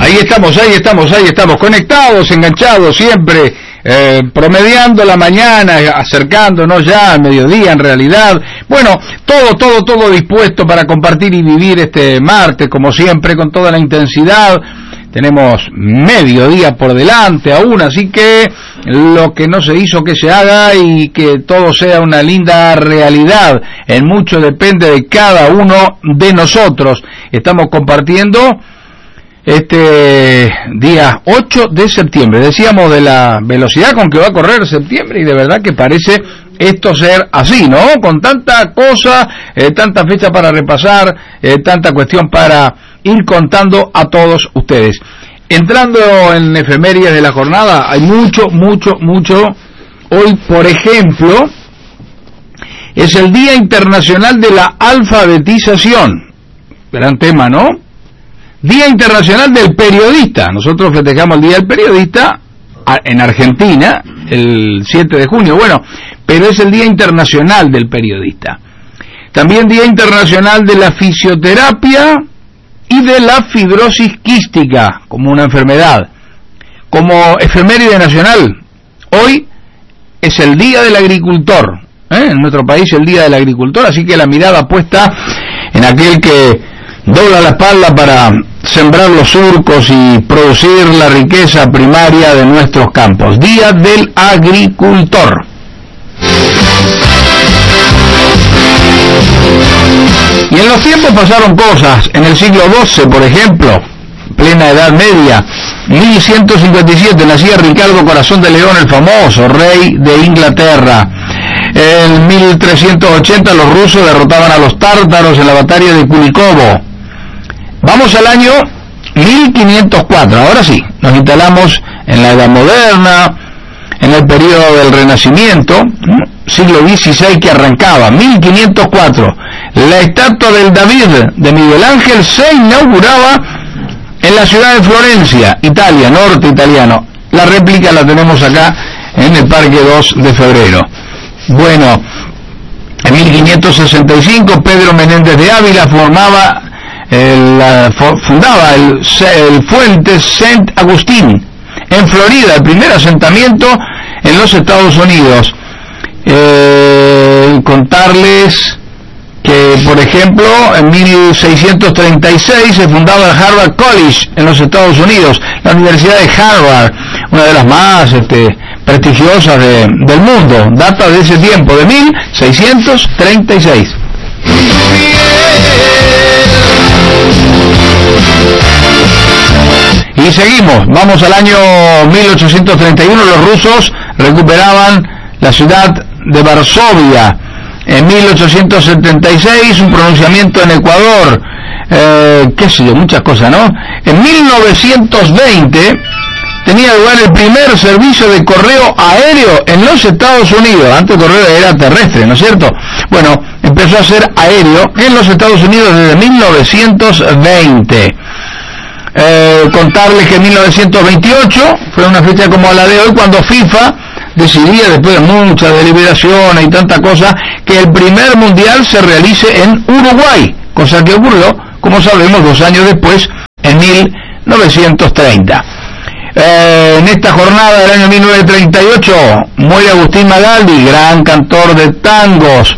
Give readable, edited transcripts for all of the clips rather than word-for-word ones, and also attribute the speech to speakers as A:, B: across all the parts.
A: Ahí estamos, conectados, enganchados siempre, promediando la mañana, acercándonos ya al mediodía en realidad. Bueno, todo dispuesto para compartir y vivir este martes, como siempre, con toda la intensidad. Tenemos mediodía por delante aún, así que lo que no se hizo que se haga y que todo sea una linda realidad. En mucho depende de cada uno de nosotros. Estamos compartiendo este día 8 de septiembre. Decíamos de la velocidad con que va a correr septiembre y de verdad que parece esto ser así, ¿no? Con tanta cosa, tanta fecha para repasar, tanta cuestión para ir contando a todos ustedes. Entrando en efemérides de la jornada, hay mucho. Hoy, por ejemplo, es el Día Internacional de la Alfabetización. Gran tema, ¿no? Día Internacional del Periodista. Nosotros festejamos el Día del Periodista en Argentina, el 7 de junio. Bueno, pero es el Día Internacional del Periodista. También Día Internacional de la Fisioterapia y de la fibrosis quística, como una enfermedad. Como efeméride nacional, hoy es el Día del Agricultor. En nuestro país el Día del Agricultor, así que la mirada puesta en aquel que dobla la espalda para sembrar los surcos y producir la riqueza primaria de nuestros campos. Día del Agricultor. Y en los tiempos pasaron cosas. En el siglo XII, por ejemplo, plena Edad Media, 1157, nacía Ricardo Corazón de León, el famoso rey de Inglaterra. En 1380 los rusos derrotaban a los tártaros en la batalla de Kulikovo. Vamos al año 1504, ahora sí, nos instalamos en la Edad Moderna, en el periodo del Renacimiento, siglo XVI que arrancaba, 1504. La estatua del David de Miguel Ángel se inauguraba en la ciudad de Florencia, Italia, norte italiano. La réplica la tenemos acá en el Parque 2 de Febrero. Bueno, en 1565 Pedro Menéndez de Ávila fundaba el Fuente Saint Agustín en Florida, el primer asentamiento en los Estados Unidos. Contarles que, por ejemplo, en 1636 se fundaba el Harvard College en los Estados Unidos, la Universidad de Harvard, una de las más prestigiosas del mundo, data de ese tiempo, de 1636. Y seguimos, vamos al año 1831, los rusos recuperaban la ciudad de Varsovia. En 1876, un pronunciamiento en Ecuador, qué sé yo, muchas cosas, ¿no? En 1920 tenía lugar el primer servicio de correo aéreo en los Estados Unidos. Antes el correo era terrestre, ¿no es cierto? Bueno, empezó a ser aéreo en los Estados Unidos desde 1920. Contarles que en 1928 fue una fecha como la de hoy, cuando FIFA decidía, después de mucha deliberación y tanta cosa, que el primer mundial se realice en Uruguay, cosa que ocurrió, como sabemos, 2 años después, en 1930. En esta jornada del año 1938 muere Agustín Magaldi, gran cantor de tangos.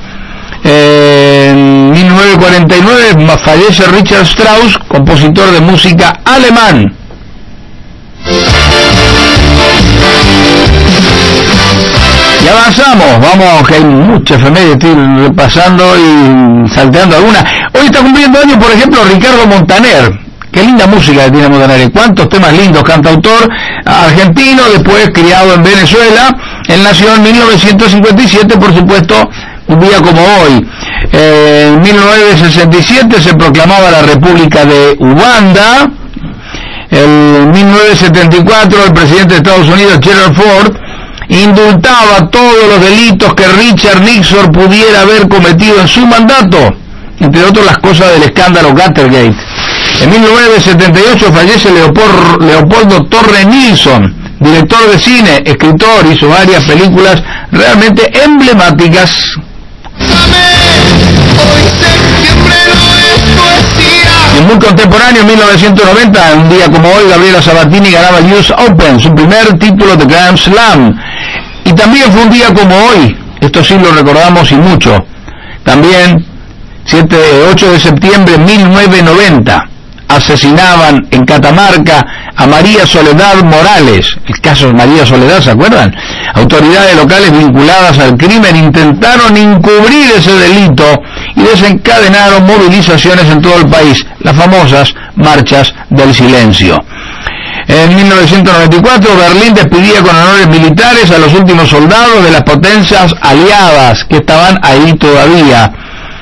A: En 1949 fallece Richard Strauss, compositor de música alemán. Y avanzamos, vamos, que hay mucha efemérides, estoy repasando y salteando algunas. Hoy está cumpliendo años, por ejemplo, Ricardo Montaner. Qué linda música que tiene Montaner, cuántos temas lindos, cantautor argentino, después criado en Venezuela. Él nació en 1957, por supuesto, un día como hoy. En 1967 se proclamaba la República de Uganda. En 1974 el presidente de Estados Unidos, Gerald Ford, indultaba todos los delitos que Richard Nixon pudiera haber cometido en su mandato, entre otras las cosas del escándalo Watergate. En 1978 fallece Leopoldo Torre Nilsson, director de cine, escritor, hizo varias películas realmente emblemáticas. Y muy contemporáneo, en 1990, un día como hoy, Gabriela Sabatini ganaba el US Open, su primer título de Grand Slam. Y también fue un día como hoy, esto sí lo recordamos y mucho, también 8 de septiembre de 1990, asesinaban en Catamarca a María Soledad Morales. El caso de María Soledad, ¿se acuerdan? Autoridades locales vinculadas al crimen intentaron encubrir ese delito y desencadenaron movilizaciones en todo el país, las famosas marchas del silencio. En 1994, Berlín despedía con honores militares a los últimos soldados de las potencias aliadas que estaban ahí todavía.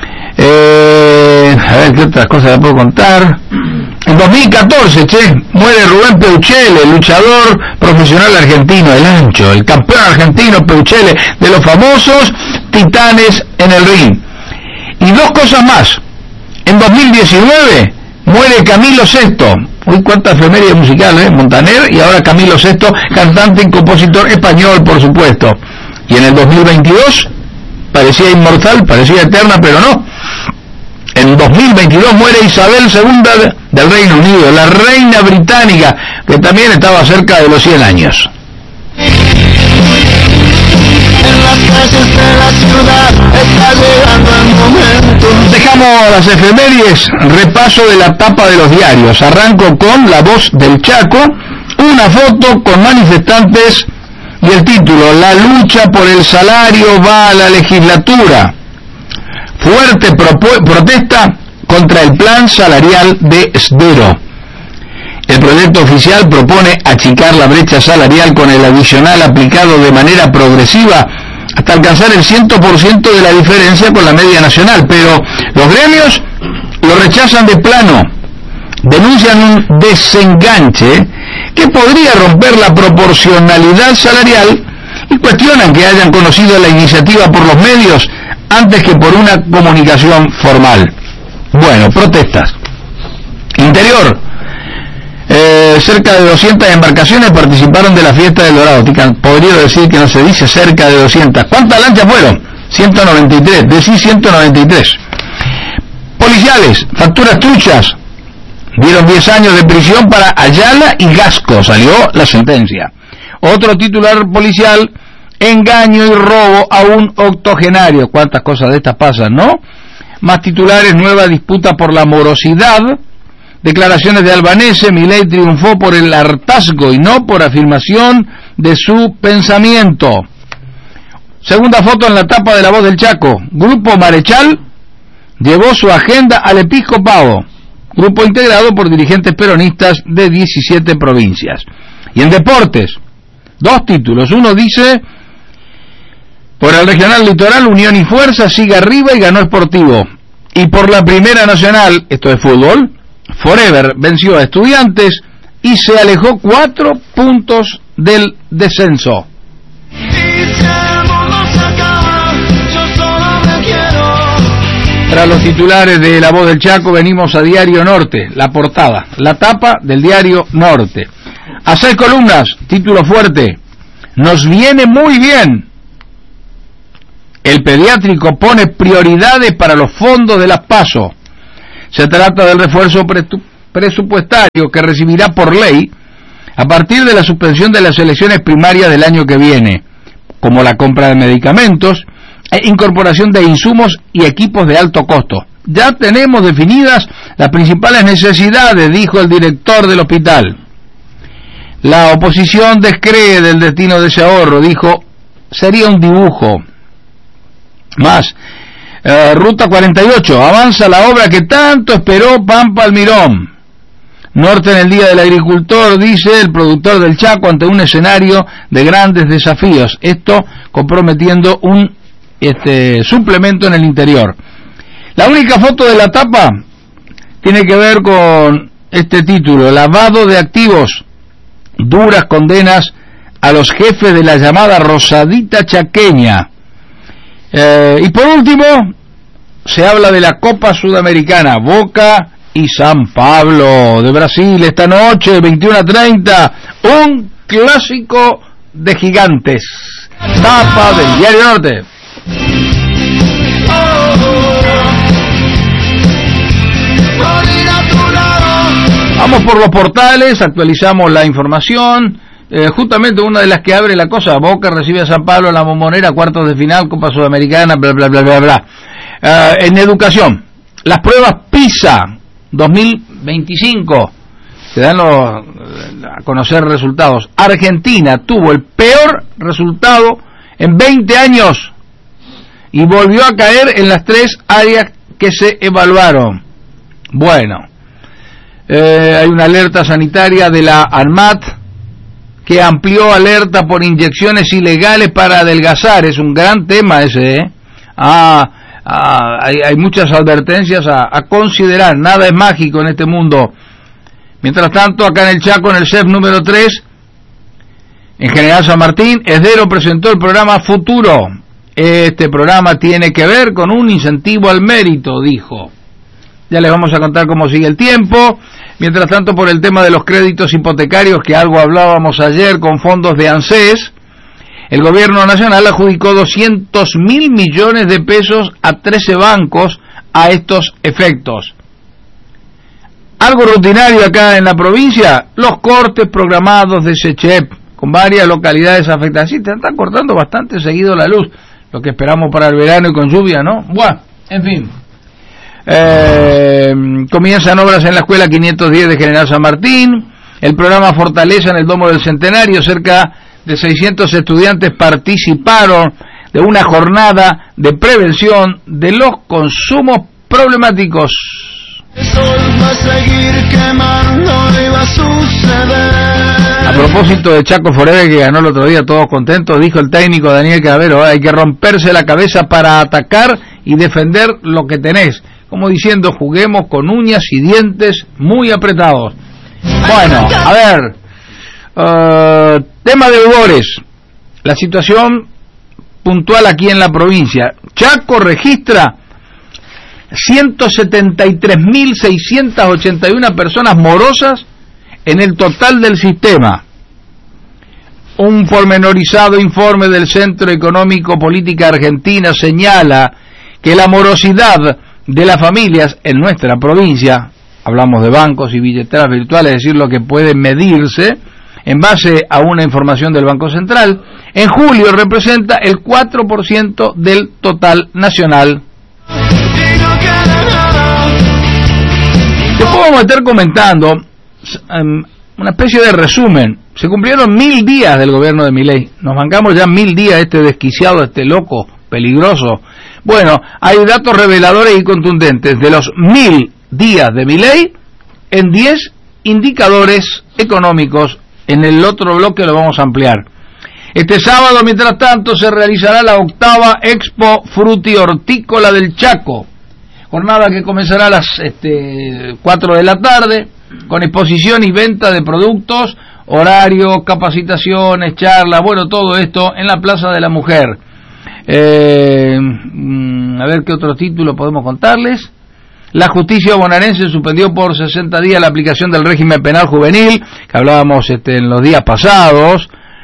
A: A ver qué otras cosas le puedo contar. En 2014, muere Rubén Peuchele, luchador profesional argentino, el ancho, el campeón argentino Peuchele, de los famosos titanes en el ring. Y dos cosas más. En 2019 muere Camilo Sesto. Uy, cuánta efeméride musical, Montaner, y ahora Camilo Sesto, cantante y compositor español, por supuesto. Y en el 2022 parecía inmortal, parecía eterna, pero no. En 2022 muere Isabel II del Reino Unido, la reina británica, que también estaba cerca de los 100 años.
B: En las calles de la ciudad está llegando el momento.
A: Dejamos las efemérides, repaso de la tapa de los diarios. Arranco con La Voz del Chaco, una foto con manifestantes y el título: La lucha por el salario va a la legislatura. Fuerte protesta contra el plan salarial de Sdero. El proyecto oficial propone achicar la brecha salarial con el adicional aplicado de manera progresiva hasta alcanzar el 100% de la diferencia con la media nacional, pero los gremios lo rechazan de plano. Denuncian un desenganche que podría romper la proporcionalidad salarial y cuestionan que hayan conocido la iniciativa por los medios antes que por una comunicación formal. Bueno, protestas. Interior. Cerca de 200 embarcaciones participaron de la fiesta del Dorado. Podría decir que no se dice cerca de 200. ¿Cuántas lanchas fueron? 193. Decí 193. Policiales, facturas truchas. Dieron 10 años de prisión para Ayala y Gasco. Salió la sentencia. Otro titular policial: engaño y robo a un octogenario. ¿Cuántas cosas de estas pasan, no? Más titulares: nueva disputa por la morosidad. Declaraciones de Albanese: Milei triunfó por el hartazgo y no por afirmación de su pensamiento. Segunda foto en la tapa de La Voz del Chaco: Grupo Marechal llevó su agenda al episcopado. Grupo integrado por dirigentes peronistas de 17 provincias. Y en deportes, dos títulos. Uno dice: por el Regional Litoral, Unión y Fuerza sigue arriba y ganó Sportivo. Y por la Primera Nacional, esto es fútbol, Forever venció a Estudiantes y se alejó 4 puntos del descenso. Tras los titulares de La Voz del Chaco, venimos a Diario Norte, la portada, la tapa del Diario Norte. A 6 columnas, título fuerte: nos viene muy bien. El pediátrico pone prioridades para los fondos de las PASO. Se trata del refuerzo presupuestario que recibirá por ley a partir de la suspensión de las elecciones primarias del año que viene, como la compra de medicamentos e incorporación de insumos y equipos de alto costo. Ya tenemos definidas las principales necesidades, dijo el director del hospital. La oposición descree del destino de ese ahorro, dijo, sería un dibujo. Más, Ruta 48, avanza la obra que tanto esperó Pampa Almirón. Norte en el Día del Agricultor, dice el productor del Chaco, ante un escenario de grandes desafíos. Esto comprometiendo un suplemento en el interior. La única foto de la tapa tiene que ver con este título: lavado de activos, duras condenas a los jefes de la llamada Rosadita Chaqueña. Y por último, se habla de la Copa Sudamericana, Boca y San Pablo de Brasil, esta noche, 21:30, un clásico de gigantes. Tapa del Diario Norte.
B: Por ir a tu
A: Vamos por los portales, actualizamos la información. Justamente una de las que abre la cosa, Boca recibe a San Pablo en la Bombonera, cuartos de final, Copa Sudamericana, bla, bla, bla, bla, bla. En educación, las pruebas PISA 2025, se dan a conocer resultados. Argentina tuvo el peor resultado en 20 años y volvió a caer en las 3 áreas que se evaluaron. Bueno, hay una alerta sanitaria de la ANMAT que amplió alerta por inyecciones ilegales para adelgazar. Es un gran tema ese, hay muchas advertencias a considerar. Nada es mágico en este mundo. Mientras tanto, acá en el Chaco, en el CEP número 3, en General San Martín, Esdero presentó el programa Futuro. Este programa tiene que ver con un incentivo al mérito, dijo. Ya les vamos a contar cómo sigue el tiempo. Mientras tanto, por el tema de los créditos hipotecarios, que algo hablábamos ayer con fondos de ANSES, el gobierno nacional adjudicó 200.000 millones de pesos a 13 bancos a estos efectos. Algo rutinario acá en la provincia, los cortes programados de SECHEP, con varias localidades afectadas. Sí, te están cortando bastante seguido la luz, lo que esperamos para el verano y con lluvia, ¿no? Bueno, en fin. Comienzan obras en la escuela 510 de General San Martín. El programa Fortaleza en el Domo del Centenario, cerca de 600 estudiantes participaron de una jornada de prevención de los consumos problemáticos.
B: El sol va a seguir quemando y va a suceder.
A: A propósito de Chaco Forever, que ganó el otro día, todos contentos, dijo el técnico Daniel Cavero, hay que romperse la cabeza para atacar y defender lo que tenés. Como diciendo, juguemos con uñas y dientes muy apretados. Bueno, a ver, tema de deudores. La situación puntual aquí en la provincia. Chaco registra 173.681 personas morosas en el total del sistema. Un pormenorizado informe del Centro Económico Política Argentina señala que la morosidad de las familias en nuestra provincia, hablamos de bancos y billeteras virtuales, es decir, lo que puede medirse en base a una información del Banco Central, en julio representa el 4% del total nacional. Te puedo meter comentando una especie de resumen. Se cumplieron 1000 días del gobierno de Milei. Nos bancamos ya 1000 días este desquiciado, este loco, peligroso. Bueno, hay datos reveladores y contundentes de los 1000 días de Milei en 10 indicadores económicos. En el otro bloque lo vamos a ampliar. Este sábado, mientras tanto, se realizará la 8ª Expo Frutihortícola del Chaco. Jornada que comenzará a las 4 de la tarde, con exposición y venta de productos, horarios, capacitaciones, charlas, bueno, todo esto en la Plaza de la Mujer. A ver qué otro título podemos contarles. La justicia bonaerense suspendió por 60 días la aplicación del régimen penal juvenil, que hablábamos en los días pasados.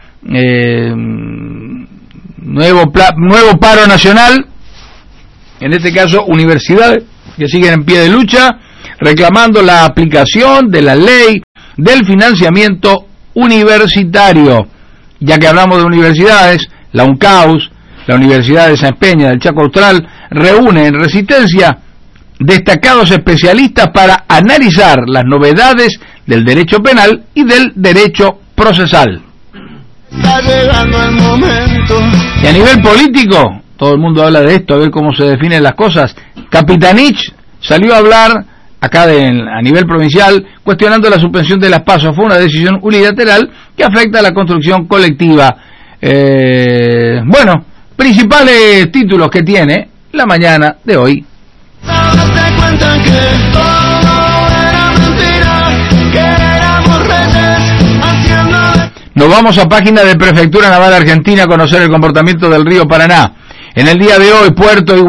A: Nuevo paro nacional, en este caso universidades que siguen en pie de lucha, reclamando la aplicación de la ley del financiamiento universitario. Ya que hablamos de universidades, la UNCAUS, la Universidad de San Peña del Chaco Austral, reúne en Resistencia destacados especialistas para analizar las novedades del derecho penal y del derecho procesal.
B: Está llegando el momento.
A: Y a nivel político, todo el mundo habla de esto, a ver cómo se definen las cosas. Capitanich salió a hablar acá a nivel provincial, cuestionando la suspensión de las PASO. Fue una decisión unilateral que afecta a la construcción colectiva. Bueno, principales títulos que tiene la mañana de hoy.
B: Te cuentan que todo era mentira, que éramos reyes haciendo.
A: Nos vamos a página de Prefectura Naval Argentina a conocer el comportamiento del río Paraná. En el día de hoy, Puerto